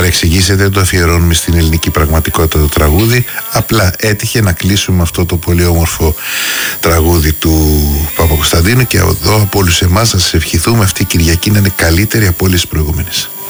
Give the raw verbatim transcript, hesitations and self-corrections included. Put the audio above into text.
παρεξηγήσετε, το αφιερώνουμε στην ελληνική πραγματικότητα το τραγούδι. Απλά έτυχε να κλείσουμε αυτό το πολύ όμορφο τραγούδι του Παπακοσταντίνου, και εδώ από όλους εμάς θα σας ευχηθούμε αυτή η Κυριακή να είναι καλύτερη από όλες τις προηγούμενες.